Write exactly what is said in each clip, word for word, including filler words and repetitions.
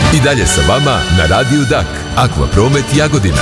I dalje sa vama na Radiju Dak, Akvapromet Jagodina.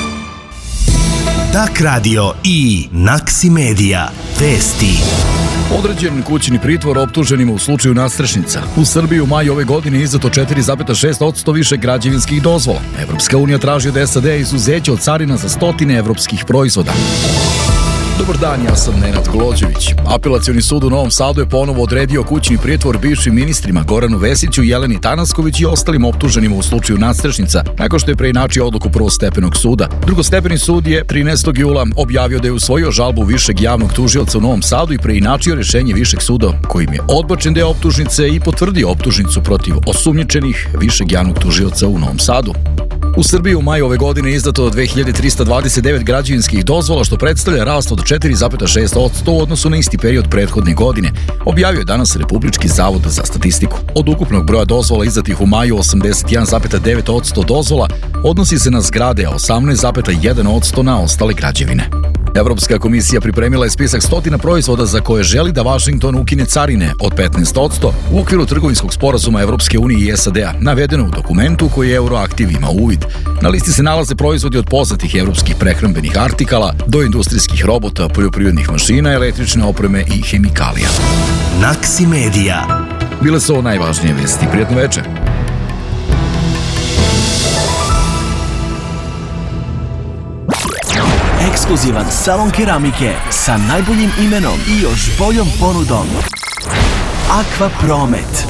Dak radio i Naksi Medija. Vesti. Određen kućni pritvor optuženima u slučaju nadstrešnica. U Srbiji u maju ove godine izdato četiri zarez šest posto više građevinskih dozvola. Evropska unija traži od S A D izuzeće od carina za stotine evropskih proizvoda. Dobar dan, ja sam Nenad Glođević. Apelacioni sud u Novom Sadu je ponovo odredio kućni pritvor bivšim ministrima Goranu Vesiću, Jeleni Tanasković i ostalim optuženima u slučaju nadstrešnica, nakon što je preinačio odluku prvostepenog suda. Drugostepeni sud je trinaestog jula objavio da je usvojio žalbu višeg javnog tužioca u Novom Sadu i preinačio rešenje višeg suda, kojim je odbačen deo optužnice i potvrdio optužnicu protiv osumnjičenih višeg javnog tužioca u Novom Sadu. U Srbiji u maju ove godine izdato dve hiljade trista dvadeset devet građevinskih dozvola, što predstavlja rast od četiri zarez šest posto u odnosu na isti period prethodne godine, objavio je danas Republički zavod za statistiku. Od ukupnog broja dozvola izdatih u maju, osamdeset jedan zarez devet posto dozvola odnosi se na zgrade, a osamnaest zarez jedan posto na ostale građevine. Evropska komisija pripremila je spisak stotina proizvoda za koje želi da Vašington ukine carine od petnaest posto u okviru trgovinskog sporazuma Evropske unije i S A D-a, navedeno u dokumentu koji Euroaktiv ima uvid. Na listi se nalaze proizvodi od poznatih evropskih prehrambenih artikala do industrijskih robota, poljoprivrednih mašina, električne opreme i hemikalija. Naksi Medija. Bile su ovo najvažnije vesti. Prijatno večer. Ekskluzivan salon keramike sa najboljim imenom i još boljom ponudom. Akvapromet.